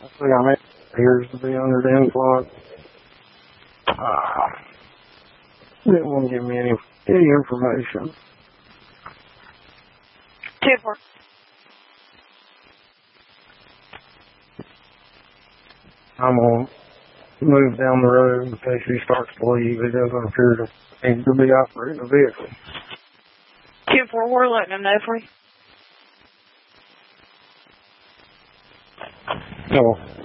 I think I'm appears to be under the influence. Didn't want to give me any information. 2-4. I'm going to move down the road in case he starts to leave. He doesn't appear to need to be operating a vehicle. 2-4, we're letting him know for you. No.